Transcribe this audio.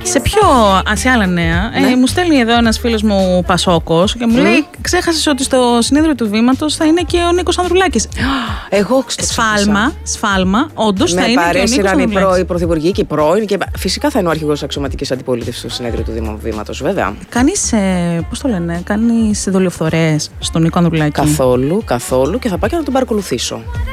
Σε άλλα νέα, μου στέλνει εδώ ένας φίλος μου Πασόκος και μου λέει: ξέχασες ότι στο συνέδριο του Βήματος θα είναι και ο Νίκος Ανδρουλάκης. Εγώ Σφάλμα, όντως θα είναι και ο Νίκος Ανδρουλάκης. Οι πρωθυπουργοί και οι πρώην, και φυσικά θα είναι ο αρχηγός αξιωματικής αντιπολίτευσης στο συνέδριο του Βήματος, βέβαια. Κάνεις δολιοφθορές στον Νίκο Ανδρουλάκη? Καθόλου, και θα πάω και να τον παρακολουθήσω.